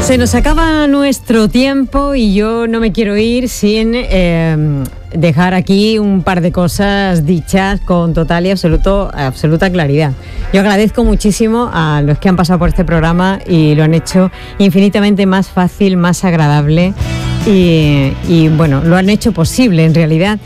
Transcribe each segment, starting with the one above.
Se nos acaba nuestro tiempo y yo no me quiero ir sin dejar aquí un par de cosas dichas con total y absoluta claridad. Yo agradezco muchísimo a los que han pasado por este programa y lo han hecho infinitamente más fácil, más agradable y bueno, lo han hecho posible en realidad.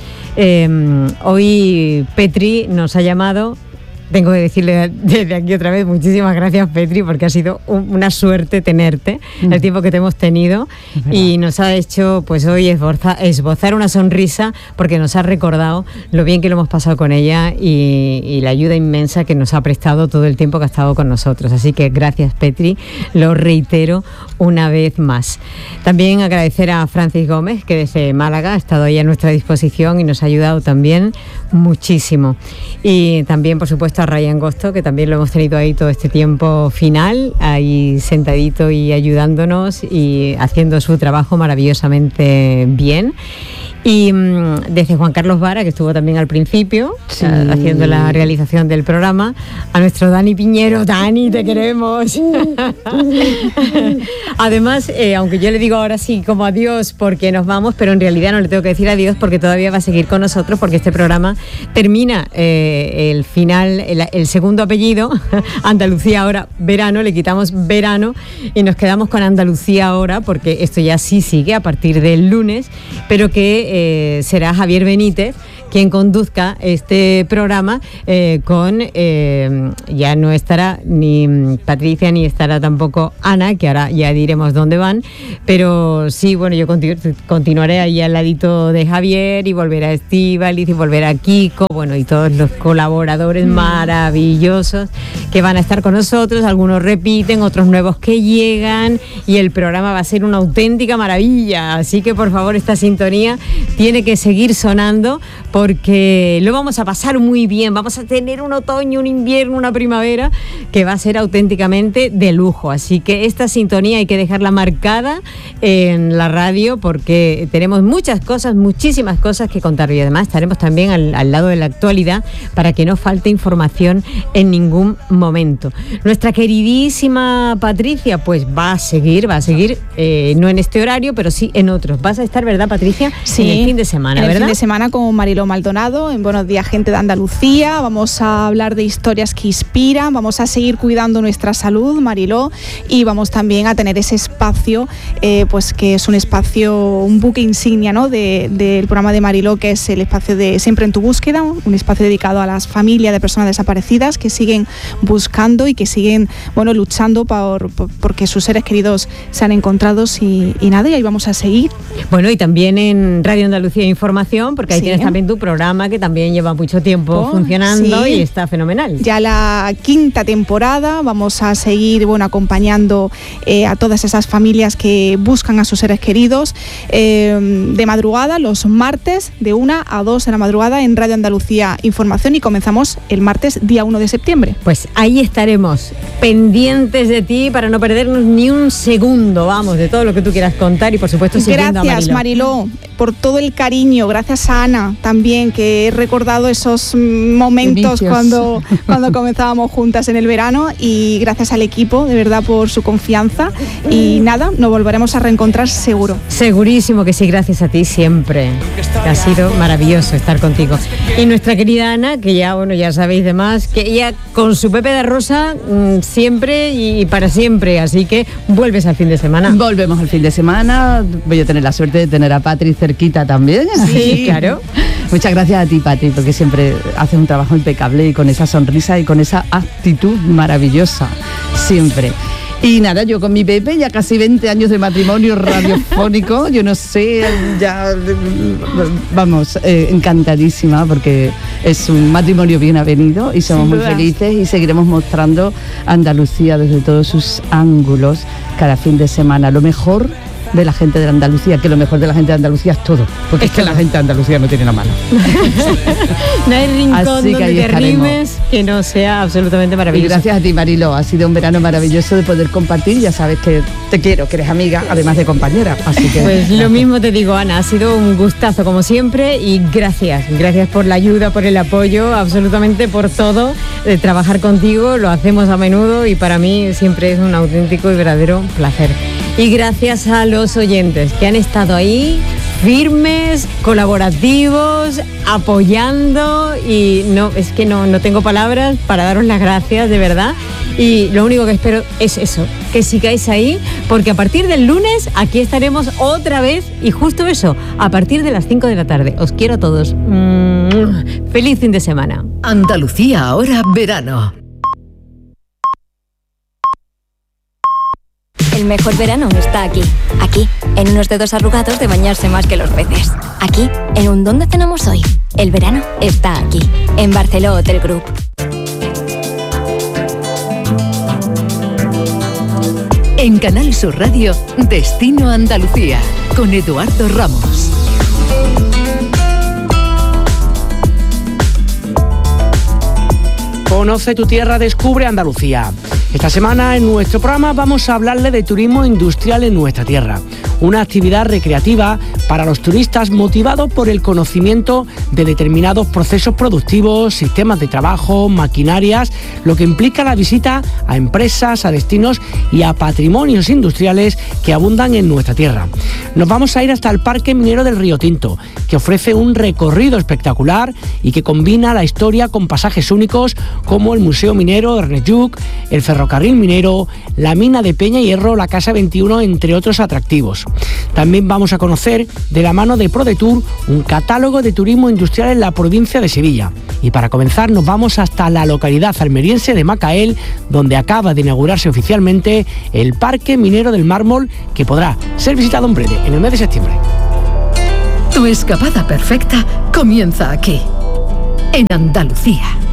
Hoy Petri nos ha llamado. Tengo que decirle desde aquí otra vez muchísimas gracias, Petri, porque ha sido una suerte tenerte el tiempo que te hemos tenido y nos ha hecho pues hoy esbozar una sonrisa porque nos ha recordado lo bien que lo hemos pasado con ella y la ayuda inmensa que nos ha prestado todo el tiempo que ha estado con nosotros. Así que gracias, Petri, lo reitero una vez más. También agradecer a Francis Gómez, que desde Málaga ha estado ahí a nuestra disposición y nos ha ayudado también muchísimo. Y también, por supuesto, a Ryan Gosto, que también lo hemos tenido ahí todo este tiempo final, ahí sentadito y ayudándonos y haciendo su trabajo maravillosamente bien. Y desde Juan Carlos Vara, que estuvo también al principio, sí, haciendo la realización del programa, a nuestro Dani Piñero. Dani, te queremos. Además, aunque yo le digo ahora sí como adiós porque nos vamos, pero en realidad no le tengo que decir adiós porque todavía va a seguir con nosotros, porque este programa termina el final, el segundo apellido, Andalucía ahora, verano, le quitamos verano y nos quedamos con Andalucía ahora, porque esto ya sí sigue a partir del lunes, pero que será Javier Benítez quien conduzca este programa con ya no estará ni Patricia ni estará tampoco Ana, que ahora ya diremos dónde van, pero sí, bueno, yo continuaré ahí al ladito de Javier y volverá Estíbaliz y volverá Kiko, bueno, y todos los colaboradores maravillosos que van a estar con nosotros. Algunos repiten, otros nuevos que llegan y el programa va a ser una auténtica maravilla, así que por favor esta sintonía tiene que seguir sonando porque lo vamos a pasar muy bien. Vamos a tener un otoño, un invierno, una primavera que va a ser auténticamente de lujo. Así que esta sintonía hay que dejarla marcada en la radio porque tenemos muchas cosas, muchísimas cosas que contar. Y además estaremos también al lado de la actualidad para que no falte información en ningún momento. Nuestra queridísima Patricia pues va a seguir, no en este horario, pero sí en otros. Vas a estar, ¿verdad, Patricia? Sí, en el fin de semana, ¿verdad? El fin de semana con Mariló Maldonado en Buenos Días, Gente de Andalucía. Vamos a hablar de historias que inspiran, vamos a seguir cuidando nuestra salud, Mariló, y vamos también a tener ese espacio, pues que es un espacio, un buque insignia, ¿no?, del programa de Mariló, que es el espacio de Siempre en tu búsqueda, un espacio dedicado a las familias de personas desaparecidas que siguen buscando y que siguen, bueno, luchando porque sus seres queridos sean encontrados y nada, y ahí vamos a seguir. Bueno, y también en Radio Andalucía Información, porque ahí tienes también tu programa que también lleva mucho tiempo funcionando y está fenomenal. Ya la 5ª temporada, vamos a seguir, bueno, acompañando a todas esas familias que buscan a sus seres queridos de madrugada, los martes de 1 a 2 de la madrugada en Radio Andalucía Información, y comenzamos el martes día 1 de septiembre. Pues ahí estaremos pendientes de ti para no perdernos ni un segundo, vamos, de todo lo que tú quieras contar y por supuesto siguiendo a Mariló. Gracias, Mariló, por todo el cariño. Gracias a Ana también, que he recordado esos momentos cuando comenzábamos juntas en el verano, y gracias al equipo, de verdad, por su confianza. Y nada, nos volveremos a reencontrar seguro. Segurísimo que sí, gracias a ti siempre. Ha sido maravilloso estar contigo. Y nuestra querida Ana, que ya, bueno, ya sabéis de más, que ella con su Pepe de Rosa siempre y para siempre, así que vuelves al fin de semana. Volvemos al fin de semana. Voy a tener la suerte de tener a Patri cerquita también. Sí, claro. Muchas gracias a ti, Patri, porque siempre haces un trabajo impecable y con esa sonrisa y con esa actitud maravillosa, siempre. Y nada, yo con mi Pepe, ya casi 20 años de matrimonio radiofónico, yo no sé, ya, vamos, encantadísima, porque es un matrimonio bien avenido y somos muy felices y seguiremos mostrando Andalucía desde todos sus ángulos cada fin de semana. Lo mejor de la gente de Andalucía, que lo mejor de la gente de Andalucía es todo, porque es que la gente de Andalucía no tiene la mano. No hay rincón donde te rimes que no sea absolutamente maravilloso. Y gracias a ti, Mariló, ha sido un verano maravilloso de poder compartir. Ya sabes que te quiero, que eres amiga, además de compañera. Así que pues lo mismo te digo, Ana, ha sido un gustazo como siempre y gracias por la ayuda, por el apoyo, absolutamente por todo. De trabajar contigo lo hacemos a menudo y para mí siempre es un auténtico y verdadero placer. Y gracias a los oyentes que han estado ahí, firmes, colaborativos, apoyando, y no tengo palabras para daros las gracias, de verdad. Y lo único que espero es eso, que sigáis ahí, porque a partir del lunes aquí estaremos otra vez, y justo eso, a partir de las 5 de la tarde. Os quiero a todos. ¡Feliz fin de semana! Andalucía ahora verano. El mejor verano está aquí. Aquí, en unos dedos arrugados de bañarse más que los peces. Aquí, en un ¿dónde cenamos hoy? El verano está aquí, en Barceló Hotel Group. En Canal Sur Radio, Destino Andalucía, con Eduardo Ramos. Conoce tu tierra, descubre Andalucía. Esta semana en nuestro programa vamos a hablarle de turismo industrial en nuestra tierra. Una actividad recreativa para los turistas motivado por el conocimiento de determinados procesos productivos, sistemas de trabajo, maquinarias, lo que implica la visita a empresas, a destinos y a patrimonios industriales que abundan en nuestra tierra. Nos vamos a ir hasta el Parque Minero del Río Tinto, que ofrece un recorrido espectacular y que combina la historia con pasajes únicos como el Museo Minero de Ernest Lluch, el Ferrocarril Minero, la Mina de Peña Hierro, la Casa 21, entre otros atractivos. También vamos a conocer, de la mano de ProDetour, un catálogo de turismo industrial en la provincia de Sevilla. Y para comenzar nos vamos hasta la localidad almeriense de Macael, donde acaba de inaugurarse oficialmente el Parque Minero del Mármol, que podrá ser visitado en breve, en el mes de septiembre. Tu escapada perfecta comienza aquí, en Andalucía.